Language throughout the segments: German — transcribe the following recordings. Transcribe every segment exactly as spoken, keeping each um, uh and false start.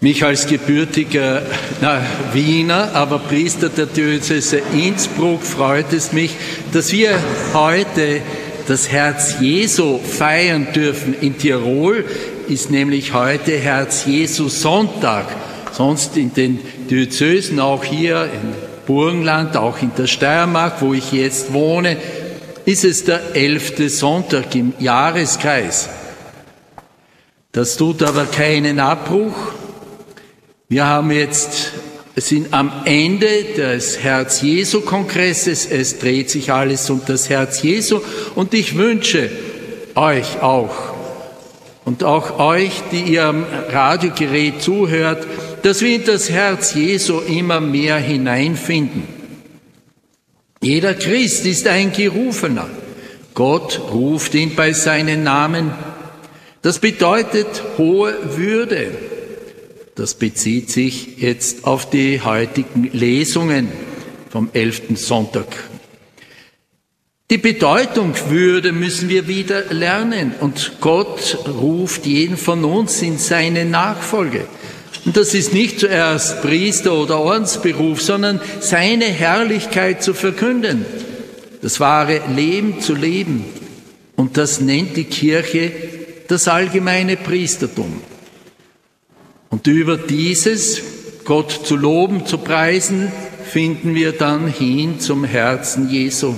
Mich als gebürtiger na, Wiener, aber Priester der Diözese Innsbruck freut es mich, dass wir heute das Herz Jesu feiern dürfen. In Tirol ist nämlich heute Herz Jesu Sonntag. Sonst in den Diözesen, auch hier im Burgenland, auch in der Steiermark, wo ich jetzt wohne, ist es der elfte Sonntag im Jahreskreis. Das tut aber keinen Abbruch. Wir haben jetzt, sind am Ende des Herz-Jesu-Kongresses. Es dreht sich alles um das Herz Jesu. Und ich wünsche euch auch und auch euch, die ihr am Radiogerät zuhört, dass wir in das Herz Jesu immer mehr hineinfinden. Jeder Christ ist ein Gerufener. Gott ruft ihn bei seinem Namen. Das bedeutet hohe Würde. Das bezieht sich jetzt auf die heutigen Lesungen vom elften Sonntag. Die Bedeutung Würde müssen wir wieder lernen und Gott ruft jeden von uns in seine Nachfolge. Und das ist nicht zuerst Priester- oder Ordensberuf, sondern seine Herrlichkeit zu verkünden, das wahre Leben zu leben. Und das nennt die Kirche das allgemeine Priestertum. Und über dieses, Gott zu loben, zu preisen, finden wir dann hin zum Herzen Jesu.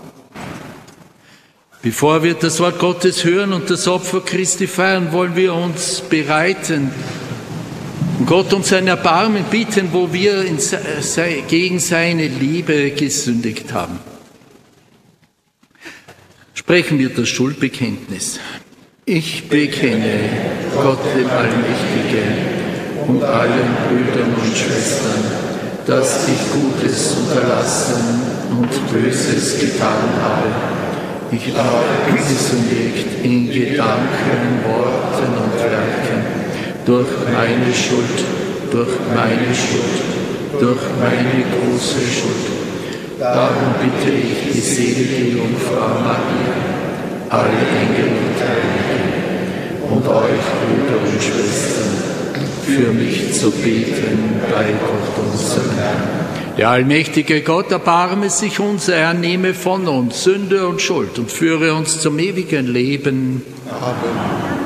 Bevor wir das Wort Gottes hören und das Opfer Christi feiern, wollen wir uns bereiten und Gott um sein Erbarmen bitten, wo wir in, gegen seine Liebe gesündigt haben. Sprechen wir das Schuldbekenntnis. Ich bekenne Gott, dem Allmächtigen, und allen Brüdern und Schwestern, dass ich Gutes unterlassen und Böses getan habe. Ich habe gesündigt in Gedanken, Worten und Werken, durch meine Schuld, durch meine Schuld, durch meine große Schuld. Darum bitte ich die selige Jungfrau Maria, alle Engel und Heiligen und euch, Brüder und Schwestern, für mich zu beten bei Gott unserem Herrn. Der allmächtige Gott erbarme sich unser, er nehme von uns Sünde und Schuld und führe uns zum ewigen Leben. Amen.